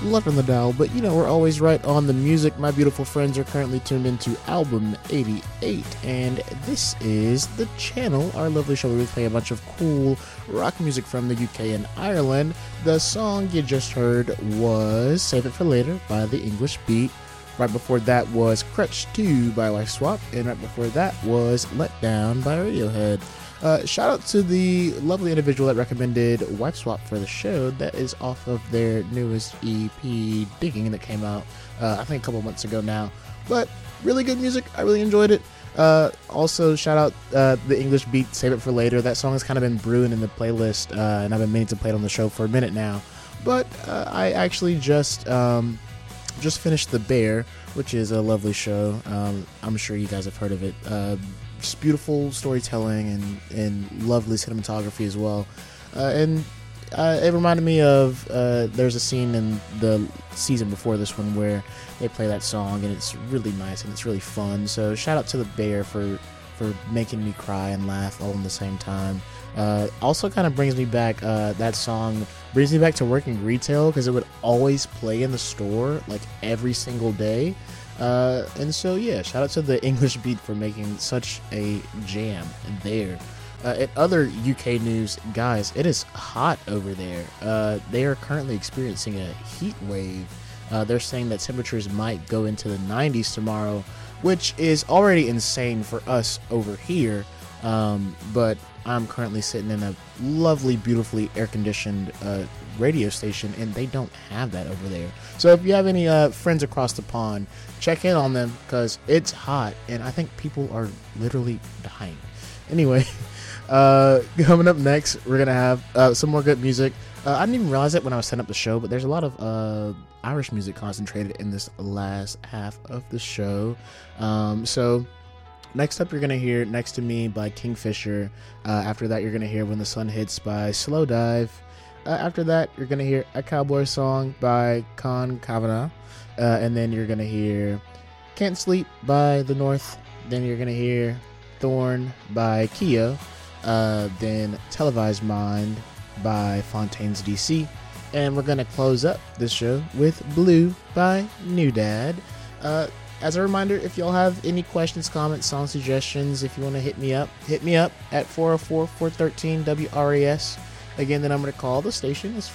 luck on the dial, but you know, we're always right on the music. My beautiful friends are currently tuned into album 88, and this is the channel, our lovely show where we play a bunch of cool rock music from the UK and Ireland. The song you just heard was Save It For Later by The English Beat. Right before that was Crutch 2 by Wife Swap, and right before that was Let Down by Radiohead. Shout out to the lovely individual that recommended Wife Swap for the show. That is off of their newest EP, Digging, that came out, I think a couple months ago now. But really good music. I really enjoyed it. Also, shout out The English Beat, Save It For Later. That song has kind of been brewing in the playlist, and I've been meaning to play it on the show for a minute now. But I actually just finished The Bear, which is a lovely show. I'm sure you guys have heard of it. Just beautiful storytelling and lovely cinematography as well. And it reminded me of there's a scene in the season before this one where they play that song, and it's really nice and it's really fun. So shout out to The Bear for making me cry and laugh all in the same time. Also kind of brings me back, that song brings me back to working retail, because it would always play in the store like every single day. And so yeah, shout out to The English Beat for making such a jam there. In other UK news, guys, it is hot over there. They are currently experiencing a heat wave. They're saying that temperatures might go into the 90s tomorrow, which is already insane for us over here. But I'm currently sitting in a lovely, beautifully air-conditioned radio station, and they don't have that over there. So if you have any friends across the pond, check in on them, because it's hot, and I think people are literally dying. Anyway, coming up next, we're going to have some more good music. I didn't even realize it when I was setting up the show, but there's a lot of Irish music concentrated in this last half of the show. So next up, you're going to hear Next to Me by Kingfisher. After that, you're going to hear When the Sun Hits by Slow Dive. After that, you're going to hear A Cowboy Song by Con Kavanagh. And then you're going to hear Can't Sleep by The North. Then you're going to hear Thorn by Keo. Then Televised Mind by Fontaines DC. And we're going to close up this show with Blue by New Dad. As a reminder, if y'all have any questions, comments, song suggestions, if you want to hit me up at 404-413-WRAS. Again, the number to call the station is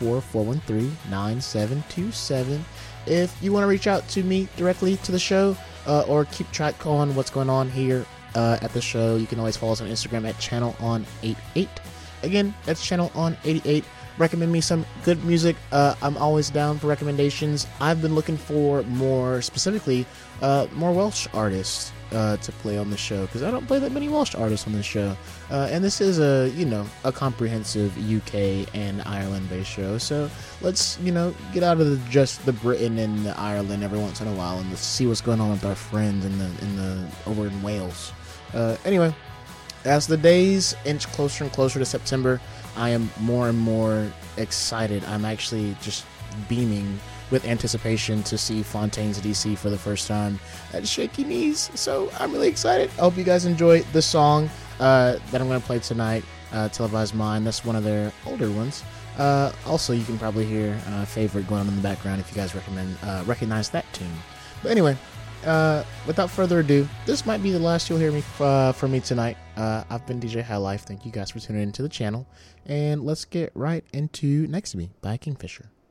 404-413-9727. If you want to reach out to me directly to the show, or keep track on what's going on here at the show, you can always follow us on Instagram at ChannelOn88. Again, that's ChannelOn88. Recommend me some good music. I'm always down for recommendations. I've been looking for more Welsh artists to play on the show, because I don't play that many Welsh artists on this show. And this is a comprehensive UK and Ireland based show. So let's, get out of just the Britain and the Ireland every once in a while and let's see what's going on with our friends over in Wales. Anyway, as the days inch closer and closer to September, I am more and more excited. I'm actually just beaming with anticipation to see Fontaines DC for the first time at Shaky Knees. So I'm really excited. I hope you guys enjoy the song that I'm going to play tonight, Televised Mind. That's one of their older ones. Also, you can probably hear Favorite going on in the background if you guys recognize that tune. But anyway, without further ado, this might be the last you'll hear me from me tonight. I've been DJ High Life. Thank you guys for tuning into the channel, and let's get right into Next to Me by Kingfisher.